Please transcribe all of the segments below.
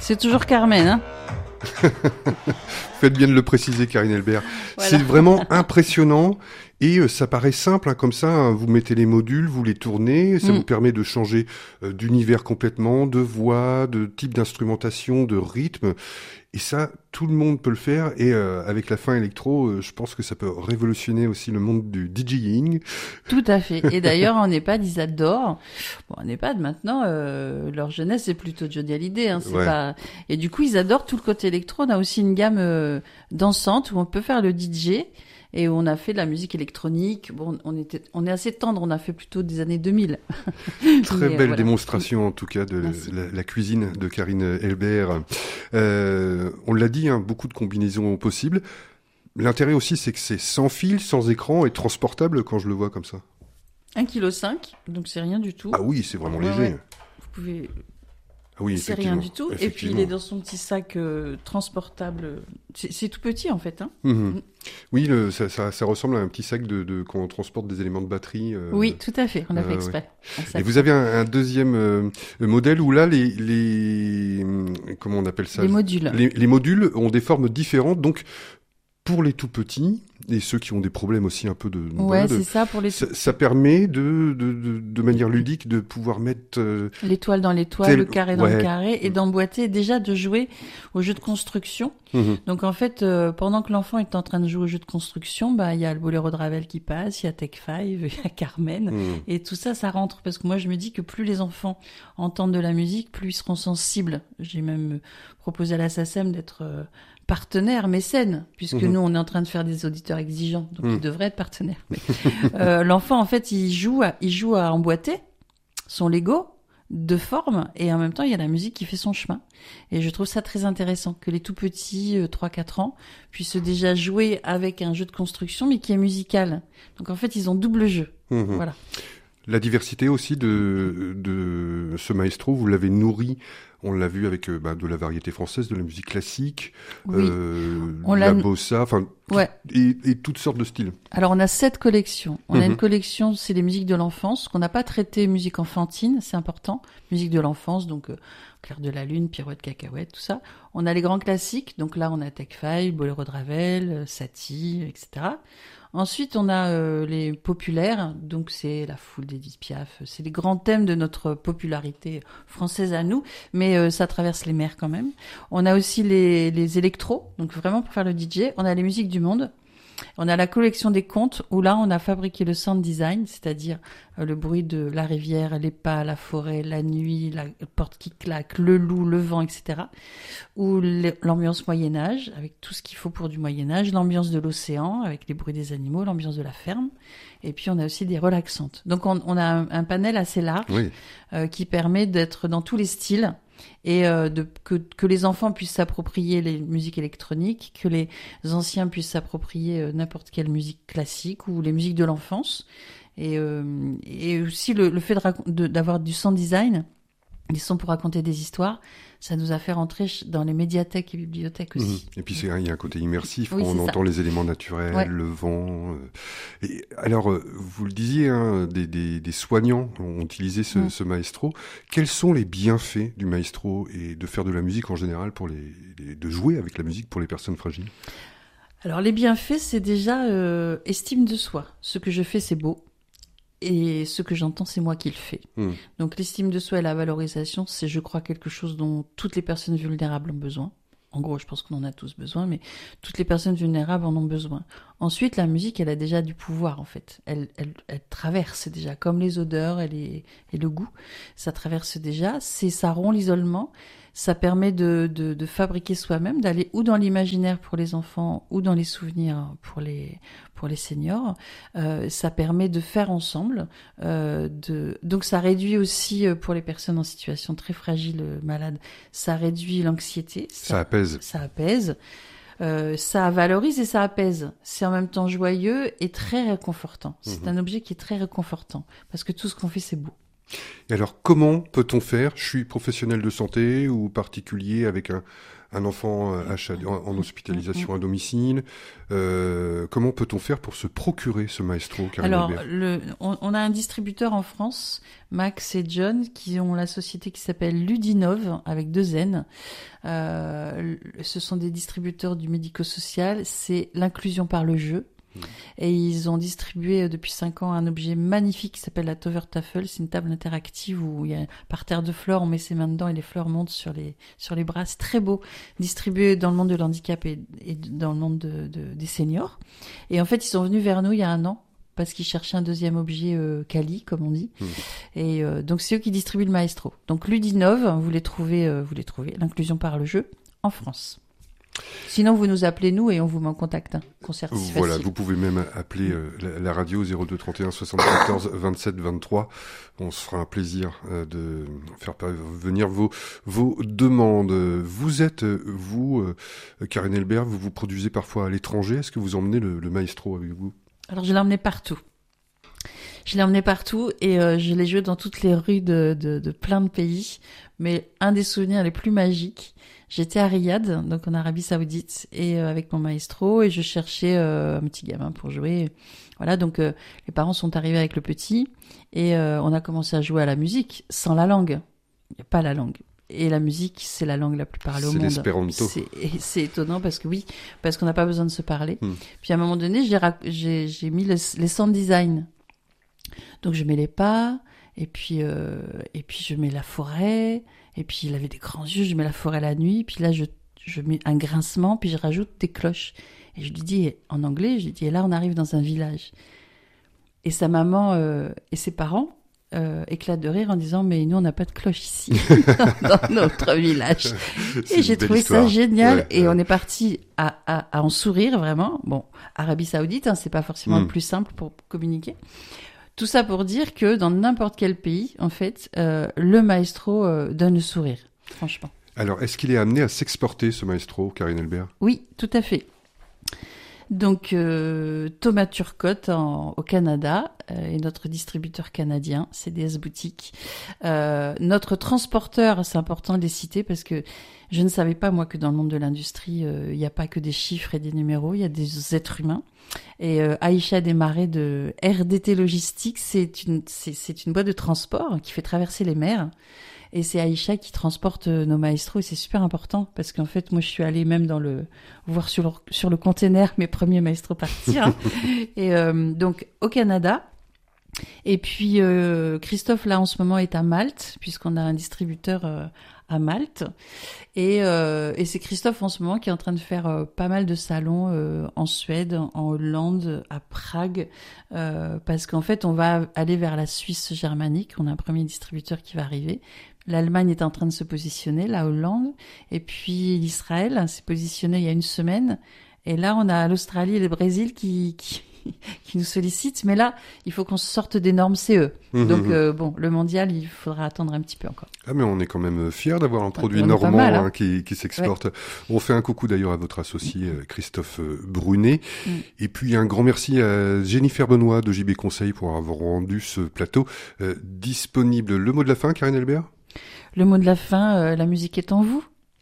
C'est toujours Carmen, hein. Faites bien de le préciser, Karine Elbert. Voilà. C'est vraiment impressionnant et ça paraît simple, hein, comme ça. Hein, vous mettez les modules, vous les tournez, ça vous permet de changer d'univers complètement, de voix, de type d'instrumentation, de rythme. Et ça, tout le monde peut le faire. Et avec la fin électro, je pense que ça peut révolutionner aussi le monde du DJing. Tout à fait. Et d'ailleurs, en EHPAD, ils adorent. Bon, en EHPAD, maintenant, leur jeunesse, c'est plutôt Johnny Hallyday. Hein, c'est Ouais. pas... Et du coup, ils adorent tout le côté électro. On a aussi une gamme dansante où on peut faire le DJ et où on a fait de la musique électronique. Bon, on est assez tendre. On a fait plutôt des années 2000. Très Mais, belle voilà. démonstration en tout cas de Merci. la cuisine de Karine Elbert. On l'a dit, hein, beaucoup de combinaisons possibles. L'intérêt aussi, c'est que c'est sans fil, sans écran et transportable quand je le vois comme ça. 1,5 kg, donc c'est rien du tout. Ah oui, c'est vraiment Ouais, léger. ouais. Vous pouvez... Ah oui, C'est rien du tout. Et puis il est dans son petit sac transportable. C'est tout petit en fait. Hein. Mhm. Oui, ça ressemble à un petit sac de quand on transporte des éléments de batterie. Oui, tout à fait. On l'a fait ouais. exprès. Un Et sac. vous avez un deuxième modèle où là, comment on appelle ça? Les modules. Les modules ont des formes différentes. Donc, pour les tout petits et ceux qui ont des problèmes aussi un peu de... Ouais, voilà, c'est ça pour les ça permet de manière ludique de pouvoir mettre... l'étoile dans l'étoile, le carré dans le ouais. carré, et d'emboîter, déjà de jouer au jeu de construction. Mhm. Donc en fait, pendant que l'enfant est en train de jouer au jeu de construction, bah il y a le Boléro de Ravel qui passe, il y a Take 5, il y a Carmen, Mhm. et tout ça, ça rentre. Parce que moi, je me dis que plus les enfants entendent de la musique, plus ils seront sensibles. J'ai même proposé à la SACEM d'être partenaire, mécène, puisque Mhm. nous, on est en train de faire des auditeurs exigeants, donc Mhm. ils devraient être partenaires. Mais, l'enfant, en fait, il joue à emboîter son Lego de forme, et en même temps, il y a la musique qui fait son chemin. Et je trouve ça très intéressant, que les tout petits, 3-4 ans, puissent déjà jouer avec un jeu de construction, mais qui est musical. Donc en fait, ils ont double jeu. Mhm. Voilà. La diversité aussi de ce maestro, vous l'avez nourri, on l'a vu avec de la variété française, de la musique classique, Oui. On la l'a- bossa, enfin, Ouais. et toutes sortes de styles. Alors on a 7 collections. On a Mhm. une collection, c'est les musiques de l'enfance, qu'on n'a pas traité musique enfantine, c'est important. Musique de l'enfance, donc Clair de la Lune, Pirouette, Cacahuète, tout ça. On a les grands classiques, donc là on a Take 5, Boléro de Ravel, Satie, etc. Ensuite on a les populaires, donc c'est La Foule d'Édith Piaf, c'est les grands thèmes de notre popularité française à nous, mais ça traverse les mers quand même. On a aussi les électros, donc vraiment pour faire le DJ. On a les musiques du monde. On a la collection des contes où là on a fabriqué le sound design, c'est-à-dire le bruit de la rivière, les pas, la forêt, la nuit, la porte qui claque, le loup, le vent, etc. Ou l'ambiance Moyen-Âge avec tout ce qu'il faut pour du Moyen-Âge, l'ambiance de l'océan avec les bruits des animaux, l'ambiance de la ferme. Et puis on a aussi des relaxantes. Donc on a un panel assez large Oui. qui permet d'être dans tous les styles et que les enfants puissent s'approprier les musiques électroniques, que les anciens puissent s'approprier n'importe quelle musique classique ou les musiques de l'enfance. Et aussi le fait d'avoir du sound design, des sons pour raconter des histoires, ça nous a fait rentrer dans les médiathèques et bibliothèques aussi. Mhm. Et puis il y a un côté immersif, Oui, quand on c'est ça. entend les éléments naturels, Ouais. le vent. Et alors, vous le disiez, hein, des soignants ont utilisé ce maestro. Quels sont les bienfaits du maestro et de faire de la musique en général pour de jouer avec la musique pour les personnes fragiles? Alors les bienfaits, c'est déjà estime de soi. Ce que je fais, c'est beau. Et ce que j'entends, c'est moi qui le fais. Donc l'estime de soi et la valorisation, c'est, je crois, quelque chose dont toutes les personnes vulnérables ont besoin. En gros, je pense qu'on en a tous besoin, mais toutes les personnes vulnérables en ont besoin. Ensuite, la musique, elle a déjà du pouvoir, en fait. Elle traverse déjà, comme les odeurs et le goût. Ça traverse déjà. Ça rompt l'isolement. Ça permet de fabriquer soi-même, d'aller ou dans l'imaginaire pour les enfants, ou dans les souvenirs pour les seniors. Ça permet de faire ensemble. Donc ça réduit aussi, pour les personnes en situation très fragile, malades, ça réduit l'anxiété. Ça apaise. Ça apaise. Ça valorise et ça apaise. C'est en même temps joyeux et très réconfortant. C'est un objet qui est très réconfortant parce que tout ce qu'on fait, c'est beau. Et alors, comment peut-on faire? Je suis professionnel de santé ou particulier avec un enfant en hospitalisation à domicile. Comment peut-on faire pour se procurer ce maestro, Karine Alors, Albert? on a un distributeur en France, Max et John, qui ont la société qui s'appelle Ludinov, avec 2 N. Ce sont des distributeurs du médico-social. C'est l'inclusion par le jeu. Et ils ont distribué depuis 5 ans un objet magnifique qui s'appelle la Tovertafel. C'est une table interactive où il y a par terre de fleurs, on met ses mains dedans et les fleurs montent sur les bras. C'est très beau, distribué dans le monde de l'handicap et dans le monde des seniors. Et en fait, ils sont venus vers nous il y a 1 an parce qu'ils cherchaient un deuxième objet quali, comme on dit. Et donc c'est eux qui distribuent le maestro. Donc Ludinov, vous les trouvez, l'inclusion par le jeu en France. Sinon, vous nous appelez nous et on vous met en contact. Concert, c'est Voilà, facile. vous pouvez même appeler la radio 02 31 74 27 23. On se fera un plaisir de faire venir vos demandes. Vous êtes, Karine Albert, vous produisez parfois à l'étranger. Est-ce que vous emmenez le maestro avec vous? Alors, je l'ai emmené partout. Je l'ai emmené partout et je l'ai joué dans toutes les rues de plein de pays. Mais un des souvenirs les plus magiques, j'étais à Riyad, donc en Arabie Saoudite, et avec mon maestro, et je cherchais un petit gamin pour jouer. Voilà, donc les parents sont arrivés avec le petit, et on a commencé à jouer à la musique sans la langue. Il n'y a pas la langue. Et la musique, c'est la langue la plus parlée au monde. C'est l'espéranto. C'est étonnant parce qu'on n'a pas besoin de se parler. Puis à un moment donné, j'ai mis les sound design. Donc je mets les pas, et puis je mets la forêt, et puis il avait des grands yeux, je mets la forêt la nuit, puis là je mets un grincement, puis je rajoute des cloches. Et je lui dis en anglais, et là on arrive dans un village. Et sa maman et ses parents éclatent de rire en disant mais nous on n'a pas de cloche ici dans notre village. Et j'ai trouvé ça génial, ouais, et on est parti à en sourire vraiment. Bon, Arabie Saoudite, c'est pas forcément le plus simple pour communiquer. Tout ça pour dire que dans n'importe quel pays, en fait, le maestro donne le sourire, franchement. Alors, est-ce qu'il est amené à s'exporter, ce maestro, Karine Albert? Oui, tout à fait. Donc, Thomas Turcotte au Canada est notre distributeur canadien, CDS Boutique. Notre transporteur, c'est important de les citer parce que je ne savais pas, moi, que dans le monde de l'industrie, il n'y a pas que des chiffres et des numéros, il y a des êtres humains. Et Aïcha Desmarais de RDT Logistique, c'est une boîte de transport qui fait traverser les mers. Et c'est Aïcha qui transporte nos maestros, et c'est super important parce qu'en fait, moi, je suis allée même voir sur le container mes premiers maestros partir. Et donc, au Canada. Et puis, Christophe, là, en ce moment, est à Malte, puisqu'on a un distributeur à Malte. Et c'est Christophe, en ce moment, qui est en train de faire pas mal de salons en Suède, en Hollande, à Prague, parce qu'en fait, on va aller vers la Suisse germanique. On a un premier distributeur qui va arriver. L'Allemagne est en train de se positionner, la Hollande. Et puis, l'Israël s'est positionné il y a 1 semaine. Et là, on a l'Australie et le Brésil qui nous sollicitent. Mais là, il faut qu'on sorte des normes CE. Donc, bon, le mondial, il faudra attendre un petit peu encore. Ah, mais on est quand même fiers d'avoir un produit normand qui s'exporte. Ouais. On fait un coucou d'ailleurs à votre associé Christophe Brunet. Et puis, un grand merci à Jennifer Benoît de JB Conseil pour avoir rendu ce plateau disponible. Le mot de la fin, Karine Albert? Le mot de la fin, la musique est en vous.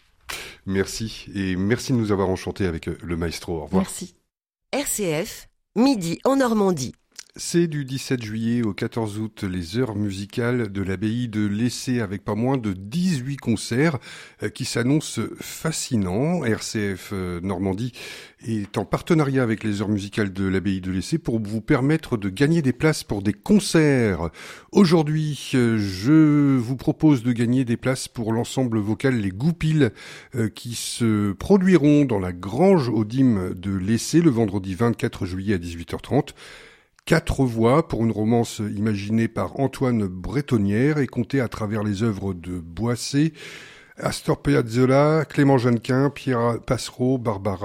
Merci. Et merci de nous avoir enchantés avec le maestro. Au revoir. Merci. RCF, midi en Normandie. C'est du 17 juillet au 14 août les heures musicales de l'abbaye de Lessay avec pas moins de 18 concerts qui s'annoncent fascinants. RCF Normandie est en partenariat avec les heures musicales de l'abbaye de Lessay pour vous permettre de gagner des places pour des concerts. Aujourd'hui, je vous propose de gagner des places pour l'ensemble vocal Les Goupils qui se produiront dans la Grange aux Dîmes de Lessay le vendredi 24 juillet à 18h30. 4 voix pour une romance imaginée par Antoine Bretonnière et contée à travers les œuvres de Boisset, Astor Piazzolla, Clément Jeannequin, Pierre Passereau, Barbara